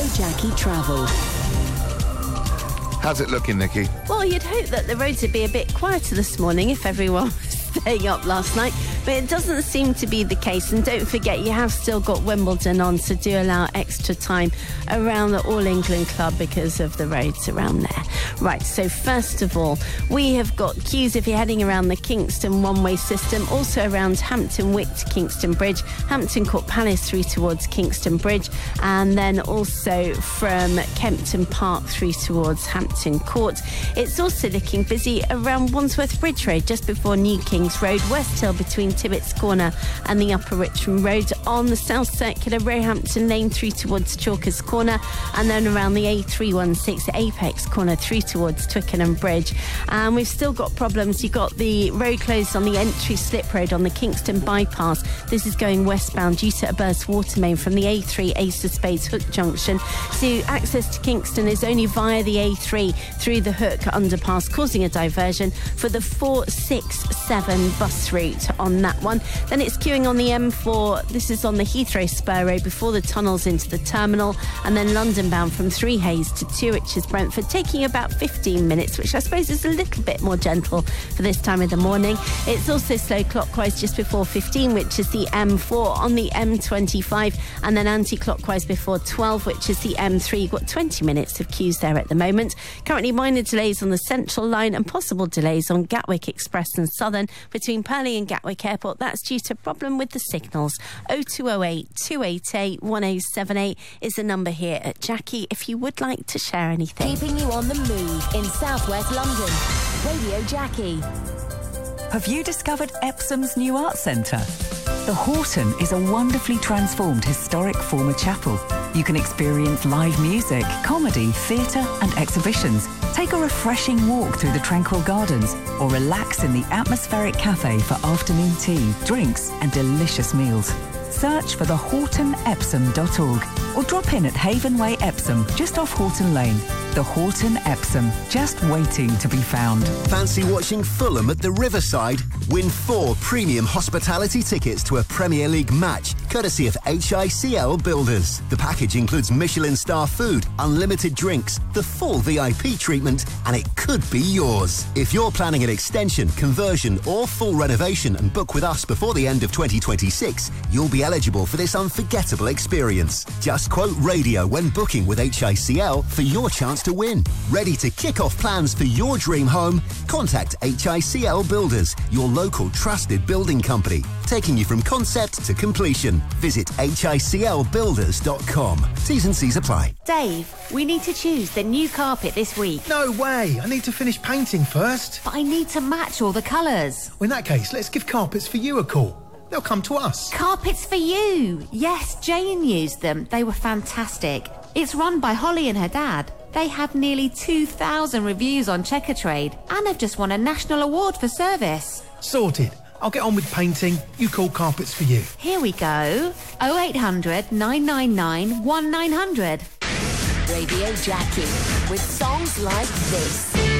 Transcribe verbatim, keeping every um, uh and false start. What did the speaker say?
Jackie Travel. How's it looking, Nikki? Well, you'd hope that the roads would be a bit quieter this morning if everyone was staying up last night, but it doesn't seem to be the case. And don't forget, you have still got Wimbledon on, so do allow extra time around the All England Club because of the roads around there. Right, so first of all, we have got queues if you're heading around the Kingston one-way system, also around Hampton Wick to Kingston Bridge, Hampton Court Palace through towards Kingston Bridge, and then also from Kempton Park through towards Hampton Court. It's also looking busy around Wandsworth Bridge Road, just before New Kings Road, West Hill between Tibbetts Corner and the Upper Richmond Road, on the South Circular, Roehampton Lane through towards Chalkers Corner, and then around the A three one six Apex Corner through towards Twickenham Bridge. And we've still got problems. You've got the road closed on the entry slip road on the Kingston bypass. This is going westbound due to a burst water main from the A three Ace of Spades Hook Junction. So access to Kingston is only via the A three through the Hook underpass, causing a diversion for the four six seven bus route on that one. Then it's queuing on the M four. This is on the Heathrow Spur Road before the tunnels into the terminal, and then London bound from Three Hayes to Two Witches Brentford, taking about fifteen minutes, which I suppose is a little bit more gentle for this time of the morning. It's also slow clockwise just before fifteen, which is the M four, on the M twenty-five, and then anti-clockwise before twelve, which is the M three. You've got twenty minutes of queues there at the moment. Currently minor delays on the Central Line and possible delays on Gatwick Express and Southern between Purley and Gatwick Airport. That's due to a problem with the signals. oh two oh eight, two eight eight, one oh seven eight is the number here at Jackie if you would like to share anything. Keeping you on the move in southwest London. Radio Jackie. Have you discovered Epsom's new art centre? The Horton is a wonderfully transformed historic former chapel. You can experience live music, comedy, theatre and exhibitions. Take a refreshing walk through the tranquil gardens or relax in the atmospheric cafe for afternoon tea, drinks and delicious meals. Search for the horton epsom dot org or drop in at Haven Way Epsom, just off Horton Lane. The Horton Epsom, just waiting to be found. Fancy watching Fulham at the Riverside? Win four premium hospitality tickets to a Premier League match, courtesy of H I C L Builders. The package includes Michelin star food, unlimited drinks, the full V I P treatment, and it could be yours. If you're planning an extension, conversion or full renovation and book with us before the end of twenty twenty-six, you'll be eligible for this unforgettable experience. Just quote radio when booking with H I C L for your chance to win. Ready to kick off plans for your dream home? Contact H I C L Builders, your local trusted building company, taking you from concept to completion. Visit H I C L builders dot com. T's and C's apply. Dave, we need to choose the new carpet this week. No way! I need to finish painting first. But I need to match all the colours. Well, in that case, let's give Carpets for You a call. They'll come to us. Carpets for You! Yes, Jane used them. They were fantastic. It's run by Holly and her dad. They have nearly two thousand reviews on Checkatrade and have just won a national award for service. Sorted. I'll get on with painting. You call Carpets for You. Here we go. oh eight hundred, nine nine nine, one nine hundred. Radio Jackie with songs like this.